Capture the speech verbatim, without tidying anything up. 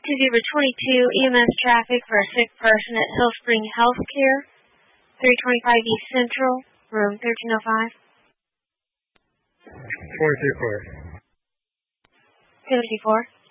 to Beaver twenty-two E M S traffic for a sick person at Hillspring Healthcare, three twenty-five East Central, room thirteen oh five. four three four. seventy-four.